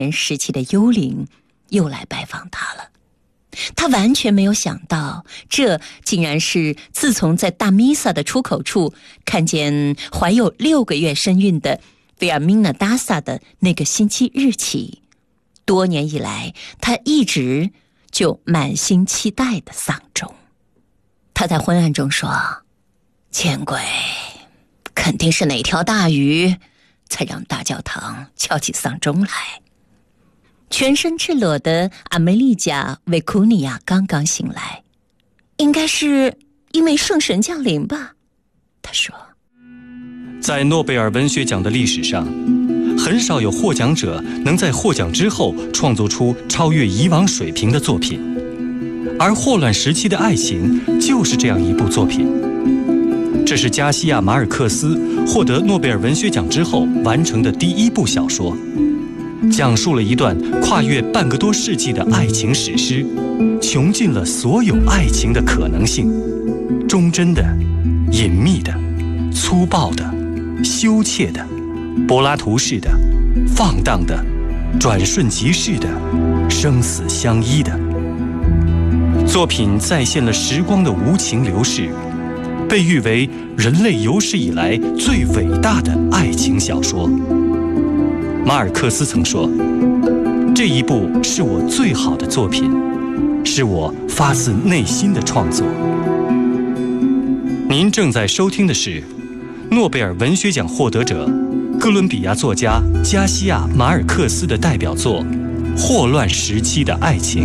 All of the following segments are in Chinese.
时期的幽灵又来拜访他了。他完全没有想到，这竟然是自从在大弥撒的出口处看见怀有6个月身孕的维尔米娜达萨的那个星期日起，多年以来他一直就满心期待的丧钟。他在昏暗中说，见鬼，肯定是哪条大鱼才让大教堂敲起丧钟来。全身赤裸的阿梅丽加·维库尼亚刚刚醒来，应该是因为圣神降临吧，他说。 在诺贝尔文学奖的历史上，很少有获奖者能在获奖之后创作出超越以往水平的作品，而《霍乱时期的爱情》就是这样一部作品。这是加西亚·马尔克斯获得诺贝尔文学奖之后完成的第一部小说，讲述了一段跨越半个多世纪的爱情史诗，穷尽了所有爱情的可能性，忠贞的、隐秘的、粗暴的、羞怯的、柏拉图式的、放荡的、转瞬即逝的、生死相依的。作品再现了时光的无情流逝，被誉为人类有史以来最伟大的爱情小说。马尔克斯曾说，这一部是我最好的作品，是我发自内心的创作。您正在收听的是诺贝尔文学奖获得者哥伦比亚作家加西亚·马尔克斯的代表作《霍乱时期的爱情》。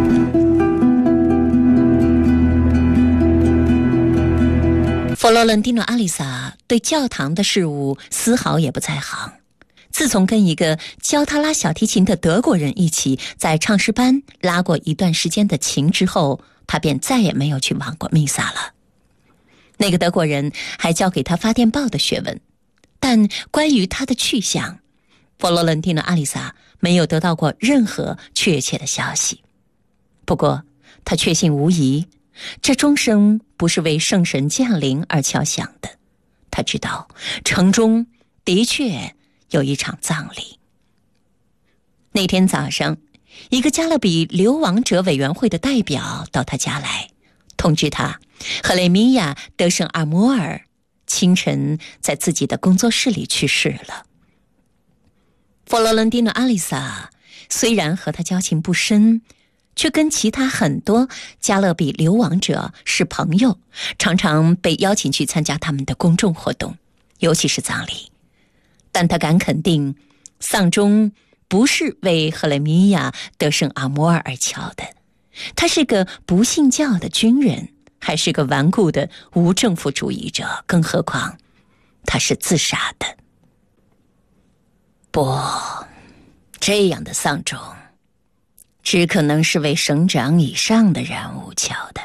佛罗伦蒂诺·阿丽萨对教堂的事物丝毫也不在行。自从跟一个教他拉小提琴的德国人一起在唱诗班拉过一段时间的琴之后，他便再也没有去望过弥撒了。那个德国人还教给他发电报的学问，但关于他的去向，佛罗伦蒂诺·阿丽萨没有得到过任何确切的消息。不过他确信无疑，这钟声不是为圣神降临而敲响的。他知道城中的确有一场葬礼。那天早上，一个加勒比流亡者委员会的代表到他家来，通知他赫雷米亚·德圣阿摩尔清晨在自己的工作室里去世了。佛罗伦蒂诺·阿丽萨虽然和他交情不深，却跟其他很多加勒比流亡者是朋友，常常被邀请去参加他们的公众活动，尤其是葬礼。但他敢肯定，丧钟不是为赫雷米亚·德圣阿摩尔而敲的。他是个不信教的军人，还是个顽固的无政府主义者，更何况他是自杀的。不，这样的丧钟只可能是为省长以上的人物敲的。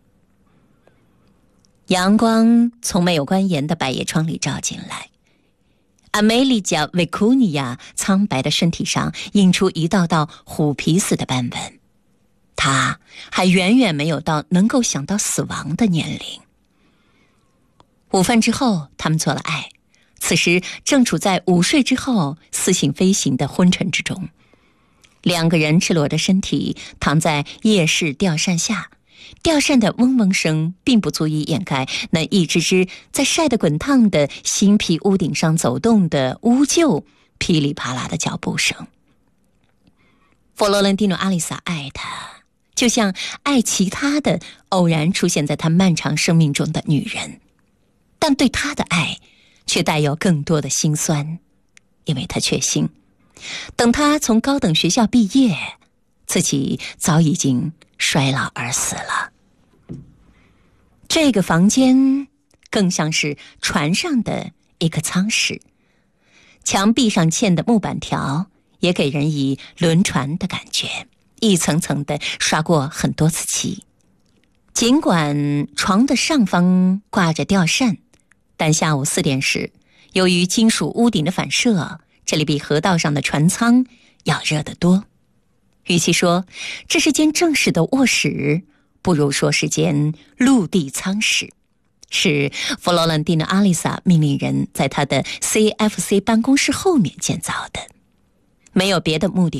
阳光从没有关严的百叶窗里照进来，阿梅丽加·维库尼亚苍白的身体上映出一道道虎皮似的斑纹。他还远远没有到能够想到死亡的年龄。午饭之后，他们做了爱，此时正处在午睡之后似醒非醒的昏沉之中。两个人赤裸着身体躺在夜市吊扇下，吊扇的嗡嗡声并不足以掩盖那一只只在晒得滚烫的新皮屋顶上走动的乌鹫噼里啪啦的脚步声。佛罗伦蒂诺·阿丽萨爱他，就像爱其他的偶然出现在他漫长生命中的女人，但对他的爱却带有更多的辛酸，因为他确信等他从高等学校毕业，自己早已经衰老而死了。这个房间更像是船上的一个舱室，墙壁上嵌的木板条也给人以轮船的感觉，一层层的刷过很多次漆。尽管床的上方挂着吊扇，但下午4点时，由于金属屋顶的反射，这里比河道上的船舱要热得多。与其说这是间正式的卧室，不如说是间陆地舱室，是佛罗伦蒂诺·阿丽萨命令人在他的 CFC 办公室后面建造的，没有别的目的